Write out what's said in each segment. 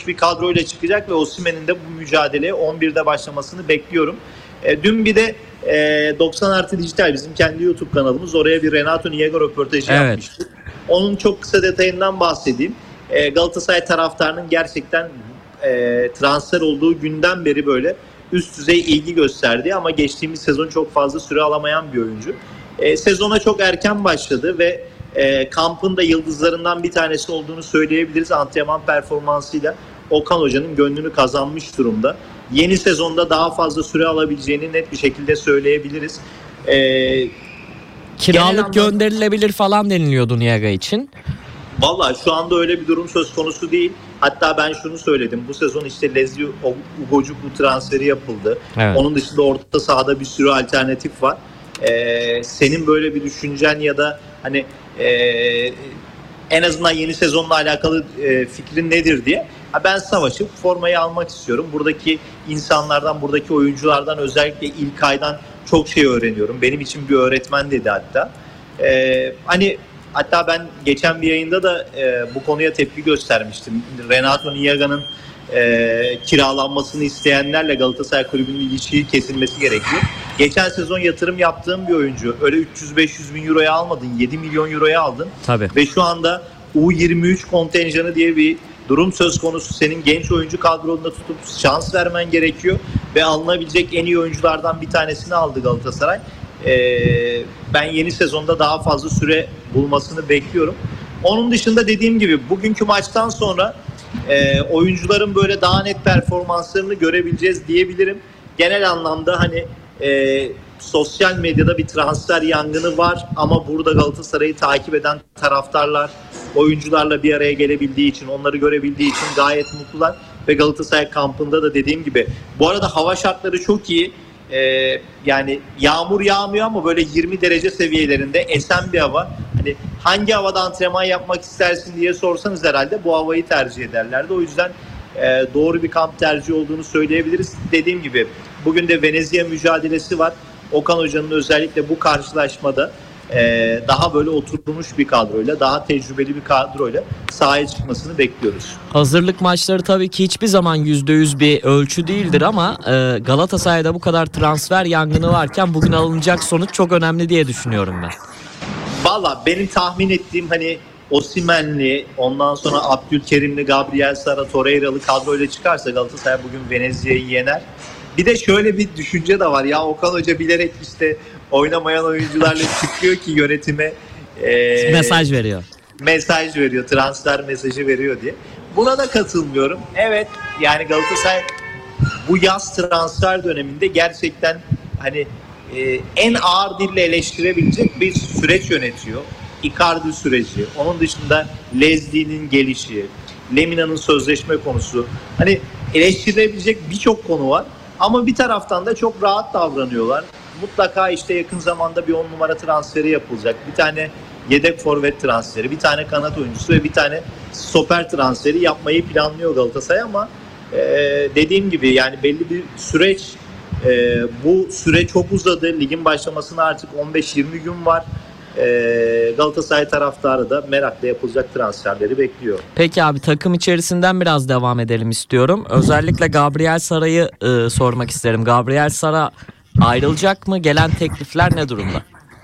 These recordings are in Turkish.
oturmuş bir kadroyla çıkacak ve Osimhen'in de bu mücadeleye 11'de başlamasını bekliyorum. Dün bir de 90 artı dijital bizim kendi YouTube kanalımız, oraya bir Renato Niega röportajı yapmıştık. Onun çok kısa detayından bahsedeyim. Galatasaray taraftarının gerçekten transfer olduğu günden beri böyle üst düzey ilgi gösterdiği ama geçtiğimiz sezon çok fazla süre alamayan bir oyuncu. Sezona çok erken başladı ve kampın da yıldızlarından bir tanesi olduğunu söyleyebiliriz. Antrenman performansıyla Okan Hoca'nın gönlünü kazanmış durumda. Yeni sezonda daha fazla süre alabileceğini net bir şekilde söyleyebiliriz. Kiralık gönderilebilir falan deniliyordu Niega için. Vallahi şu anda öyle bir durum söz konusu değil. Hatta ben şunu söyledim. Bu sezon işte Lezio Ugocukwu transferi yapıldı. Evet. Onun dışında orta sahada bir sürü alternatif var. Senin böyle bir düşüncen ya da hani en azından yeni sezonla alakalı fikrin nedir diye. Ben savaşıp formayı almak istiyorum. Buradaki insanlardan, buradaki oyunculardan, özellikle İlkay'dan çok şey öğreniyorum. Benim için bir öğretmen dedi hatta. Hatta ben geçen bir yayında da bu konuya tepki göstermiştim. Renato Niega'nın kiralanmasını isteyenlerle Galatasaray Kulübü'nün ilişkiyi kesilmesi gerekiyor. Geçen sezon yatırım yaptığım bir oyuncu. Öyle 300-500 bin euroya almadın. 7 milyon euroya aldın. Tabii. Ve şu anda U23 kontenjanı diye bir durum söz konusu. Senin genç oyuncu kadronunda tutup şans vermen gerekiyor. Ve alınabilecek en iyi oyunculardan bir tanesini aldı Galatasaray. Ben yeni sezonda daha fazla süre bulmasını bekliyorum. Onun dışında dediğim gibi bugünkü maçtan sonra oyuncuların böyle daha net performanslarını görebileceğiz diyebilirim. Genel anlamda hani sosyal medyada bir transfer yangını var ama burada Galatasaray'ı takip eden taraftarlar oyuncularla bir araya gelebildiği için, onları görebildiği için gayet mutlular ve Galatasaray kampında da dediğim gibi, bu arada hava şartları çok iyi. Yani yağmur yağmıyor ama böyle 20 derece seviyelerinde esen bir hava. Hani hangi havada antrenman yapmak istersin diye sorsanız herhalde bu havayı tercih ederlerdi. O yüzden doğru bir kamp tercihi olduğunu söyleyebiliriz. Dediğim gibi bugün de Venezia mücadelesi var. Okan Hoca'nın özellikle bu karşılaşmada daha böyle oturmuş bir kadroyla, daha tecrübeli bir kadroyla sahaya çıkmasını bekliyoruz. Hazırlık maçları tabii ki hiçbir zaman %100 bir ölçü değildir ama Galatasaray'da bu kadar transfer yangını varken bugün alınacak sonuç çok önemli diye düşünüyorum ben. Valla benim tahmin ettiğim hani Osimhen'li, ondan sonra Abdülkerim'li, Gabriel Sara, Torreira'lı kadroyla çıkarsa Galatasaray bugün Venezia'yı yener. Bir de şöyle bir düşünce de var ya, Okan Hoca bilerek işte oynamayan oyuncularla çıkıyor ki yönetime mesaj veriyor. Mesaj veriyor, transfer mesajı veriyor diye. Buna da katılmıyorum. Evet, yani Galatasaray bu yaz transfer döneminde gerçekten hani en ağır dille eleştirebilecek bir süreç yönetiyor. Icardi süreci, onun dışında Leslie'nin gelişi, Lemina'nın sözleşme konusu. Hani eleştirilebilecek birçok konu var. Ama bir taraftan da çok rahat davranıyorlar. Mutlaka işte yakın zamanda bir 10 numara transferi yapılacak. Bir tane yedek forvet transferi, bir tane kanat oyuncusu ve bir tane stoper transferi yapmayı planlıyor Galatasaray ama dediğim gibi yani belli bir süreç, bu süre çok uzadı. Ligin başlamasına artık 15-20 gün var. Galatasaray taraftarı da merakla yapılacak transferleri bekliyor. Peki abi, takım içerisinden biraz devam edelim istiyorum. Özellikle Gabriel Sara'yı sormak isterim. Gabriel Sara ayrılacak mı? Gelen teklifler ne durumda?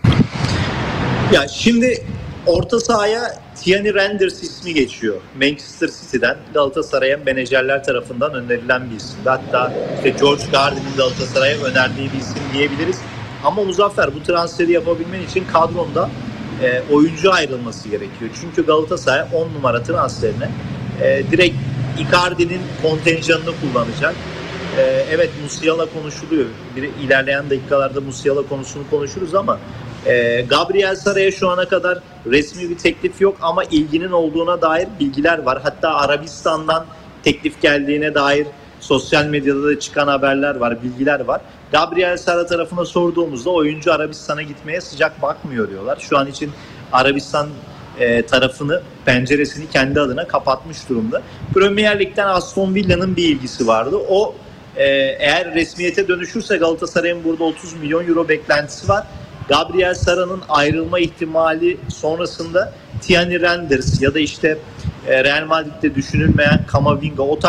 Ya şimdi orta sahaya Tierney Randers ismi geçiyor. Manchester City'den Galatasaray'a menajerler tarafından önerilen bir isim. Hatta işte George Gardner'ın Galatasaray'a önerdiği bir isim diyebiliriz. Ama Muzaffer, bu transferi yapabilmen için kadronda oyuncu ayrılması gerekiyor. Çünkü Galatasaray 10 numara transferine direkt Icardi'nin kontenjanını kullanacak. Evet, Musiala konuşuluyor. İlerleyen dakikalarda Musiala konusunu konuşuruz ama Gabriel Sara'ya şu ana kadar resmi bir teklif yok ama ilginin olduğuna dair bilgiler var. Hatta Arabistan'dan teklif geldiğine dair sosyal medyada da çıkan haberler var, bilgiler var. Gabriel Sara tarafına sorduğumuzda oyuncu Arabistan'a gitmeye sıcak bakmıyor diyorlar. Şu an için Arabistan tarafını, penceresini kendi adına kapatmış durumda. Premier Lig'den Aston Villa'nın bir ilgisi vardı. O eğer resmiyete dönüşürse Galatasaray'ın burada 30 milyon euro beklentisi var. Gabriel Sara'nın ayrılma ihtimali sonrasında Tierney Randers ya da işte Real Madrid'de düşünülmeyen Camavinga, o